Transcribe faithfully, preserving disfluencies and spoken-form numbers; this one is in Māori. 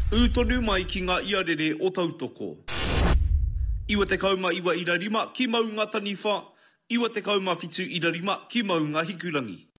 Utonu mai ki ngā iarere o tautoko. Iwa te kauma iwa ira rima ki mau ngā taniwha. Iwa te kauma fitu ira rima ki mau ngā hikurangi.